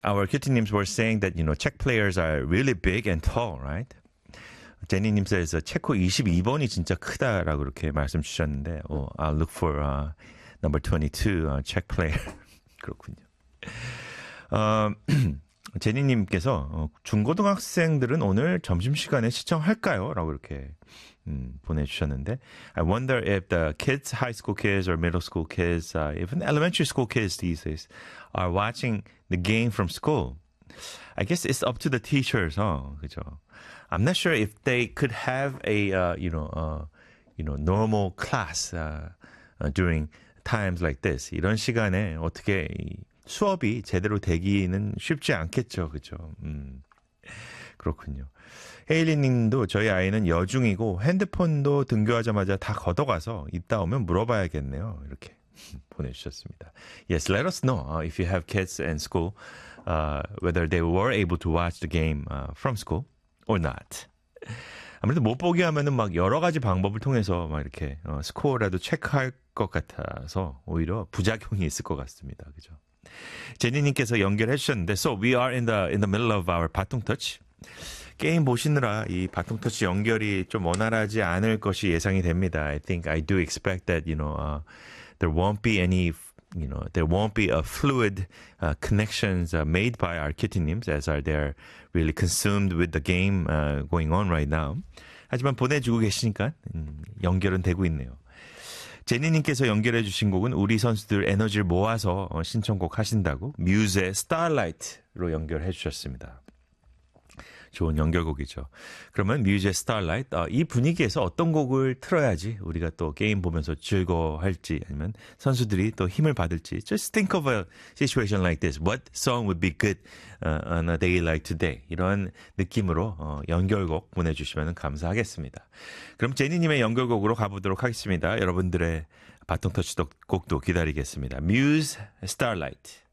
our kittynims were saying that, Czech players are really big and tall, right? 제니님 says, 체코 22번이 진짜 크다라고 그렇게 말씀 주셨는데, I'll look for number 22, Czech player. 그렇군요. 제니님께서 중고등학생들은 오늘 점심시간에 시청할까요? 라고 이렇게 보내주셨는데 I wonder if the kids, high school kids or middle school kids, even elementary school kids these days are watching the game from school. I guess it's up to the teachers, 그죠? I'm not sure if they could have a, normal class during times like this. 이런 시간에 어떻게 수업이 제대로 되기는 쉽지 않겠죠. 그죠? 그렇군요. 헤일리 님도 저희 아이는 여중이고 핸드폰도 등교하자마자 다 걷어가서 이따 오면 물어봐야겠네요. 이렇게 보내주셨습니다. Yes, let us know if you have kids in school, whether they were able to watch the game from school or not. 아무래도 못 보게 하면은 막 여러 가지 방법을 통해서 막 이렇게 스코어라도 체크할 것 같아서 오히려 부작용이 있을 것 같습니다. 그죠? 제니님께서 연결해 주셨는데, so we are in the middle of our 바통 터치. 게임 보시느라 이 바통 터치 연결이 좀 원활하지 않을 것이 예상이 됩니다. I think I do expect that there won't be any there won't be a fluid connections made by our kittynims as are they're really consumed with the game going on right now. 하지만 보내주고 계시니까 연결은 되고 있네요. 제니님께서 연결해 주신 곡은 우리 선수들 에너지를 모아서 신청곡 하신다고 뮤즈의 Starlight로 연결해 주셨습니다. 좋은 연결곡이죠. 그러면 뮤즈의 Starlight, 이 분위기에서 어떤 곡을 틀어야지 우리가 또 게임 보면서 즐거워할지 아니면 선수들이 또 힘을 받을지 Just think of a situation like this. What song would be good on a day like today? 이런 느낌으로 연결곡 보내주시면 감사하겠습니다. 그럼 제니님의 연결곡으로 가보도록 하겠습니다. 여러분들의 바통 터치 곡도 기다리겠습니다. 뮤즈 Starlight.